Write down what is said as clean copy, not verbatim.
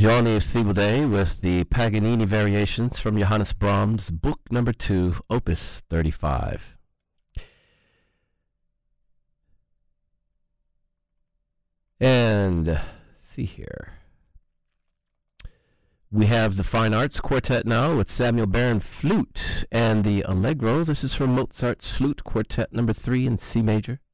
Jean-Yves Thibaudet with the Paganini Variations from Johannes Brahms, Book Number 2, Opus 35. And let's see here. We have the Fine Arts Quartet now with Samuel Baron flute and the Allegro. This is from Mozart's Flute Quartet Number 3 in C major.